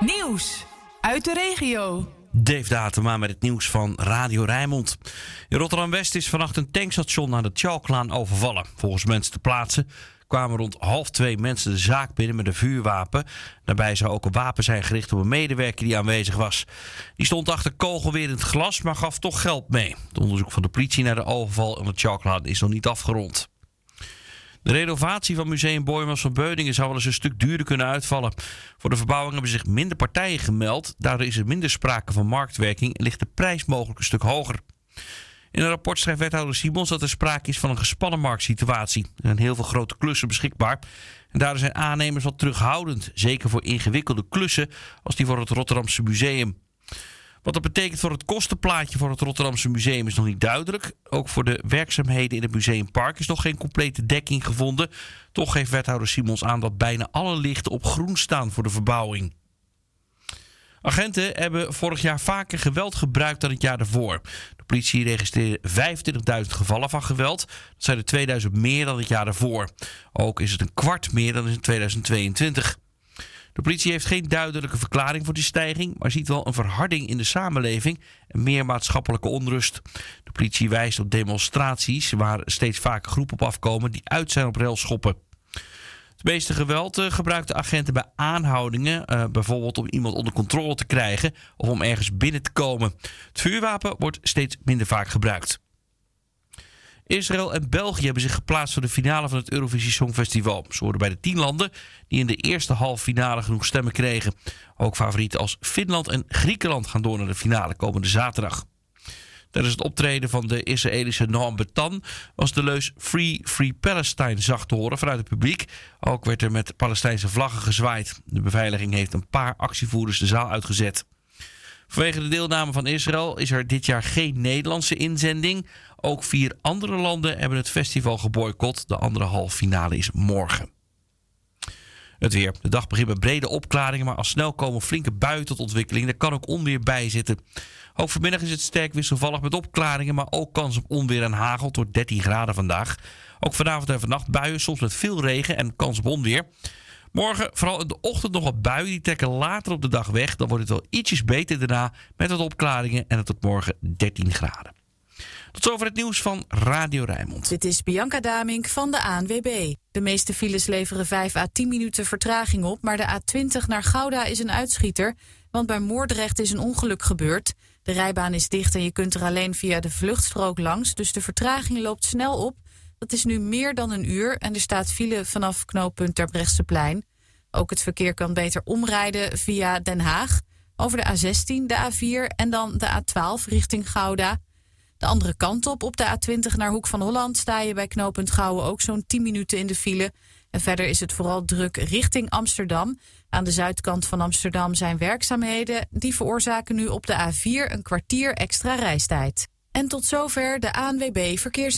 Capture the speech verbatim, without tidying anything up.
Nieuws uit de regio. Dave Datema met het nieuws van Radio Rijnmond. In Rotterdam-West is vannacht een tankstation aan de Tjalklaan overvallen. Volgens mensen te plaatsen kwamen rond half twee mensen de zaak binnen met een vuurwapen. Daarbij zou ook een wapen zijn gericht op een medewerker die aanwezig was. Die stond achter kogelwerend glas, maar gaf toch geld mee. Het onderzoek van de politie naar de overval aan de Tjalklaan is nog niet afgerond. De renovatie van Museum Boijmans van Beuningen zou wel eens een stuk duurder kunnen uitvallen. Voor de verbouwing hebben zich minder partijen gemeld. Daardoor is er minder sprake van marktwerking en ligt de prijs mogelijk een stuk hoger. In een rapport schrijft wethouder Simons dat er sprake is van een gespannen marktsituatie. Er zijn heel veel grote klussen beschikbaar. En daardoor zijn aannemers wat terughoudend. Zeker voor ingewikkelde klussen als die voor het Rotterdamse museum. Wat dat betekent voor het kostenplaatje voor het Rotterdamse museum is nog niet duidelijk. Ook voor de werkzaamheden in het museumpark is nog geen complete dekking gevonden. Toch geeft wethouder Simons aan dat bijna alle lichten op groen staan voor de verbouwing. Agenten hebben vorig jaar vaker geweld gebruikt dan het jaar daarvoor. De politie registreerde vijfentwintigduizend gevallen van geweld. Dat zijn er tweeduizend meer dan het jaar daarvoor. Ook is het een kwart meer dan in tweeduizend tweeëntwintig. De politie heeft geen duidelijke verklaring voor die stijging, maar ziet wel een verharding in de samenleving en meer maatschappelijke onrust. De politie wijst op demonstraties waar steeds vaker groepen op afkomen die uit zijn op railschoppen. Het meeste geweld uh, gebruikten agenten bij aanhoudingen, uh, bijvoorbeeld om iemand onder controle te krijgen of om ergens binnen te komen. Het vuurwapen wordt steeds minder vaak gebruikt. Israël en België hebben zich geplaatst voor de finale van het Eurovisie Songfestival. Ze horen bij de tien landen die in de eerste halve finale genoeg stemmen kregen. Ook favorieten als Finland en Griekenland gaan door naar de finale komende zaterdag. Tijdens het optreden van de Israëlische Noam Betan was de leus Free, Free Palestine zacht te horen vanuit het publiek. Ook werd er met Palestijnse vlaggen gezwaaid. De beveiliging heeft een paar actievoerders de zaal uitgezet. Vanwege de deelname van Israël is er dit jaar geen Nederlandse inzending. Ook vier andere landen hebben het festival geboycott. De andere halve finale is morgen. Het weer. De dag begint met brede opklaringen, maar al snel komen flinke buien tot ontwikkeling. Er kan ook onweer bij zitten. Ook vanmiddag is het sterk wisselvallig met opklaringen, maar ook kans op onweer en hagel tot dertien graden vandaag. Ook vanavond en vannacht buien, soms met veel regen en kans op onweer. Morgen vooral in de ochtend nog wat buien, die trekken later op de dag weg. Dan wordt het wel ietsjes beter daarna met wat opklaringen en het tot morgen dertien graden. Tot zover het nieuws van Radio Rijnmond. Dit is Bianca Damink van de A N W B. De meeste files leveren vijf à tien minuten vertraging op, maar de A twintig naar Gouda is een uitschieter, want bij Moordrecht is een ongeluk gebeurd. De rijbaan is dicht en je kunt er alleen via de vluchtstrook langs, dus de vertraging loopt snel op. Dat is nu meer dan een uur en er staat file vanaf knooppunt Terbrechtseplein. Ook het verkeer kan beter omrijden via Den Haag, over de A zestien, de A vier en dan de A twaalf richting Gouda. De andere kant op, op de A twintig naar Hoek van Holland, sta je bij knooppunt Gouwen ook zo'n tien minuten in de file. En verder is het vooral druk richting Amsterdam. Aan de zuidkant van Amsterdam zijn werkzaamheden. Die veroorzaken nu op de A vier een kwartier extra reistijd. En tot zover de A N W B Verkeers.